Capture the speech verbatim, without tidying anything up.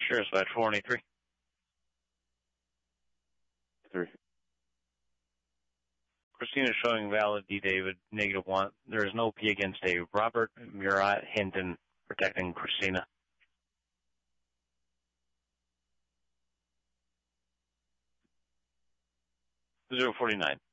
Sure, it's about twenty-three. Three. Christina showing valid D. David, negative one. There is no P against Dave. Robert, Murat, Hinton, protecting Christina. zero forty-nine.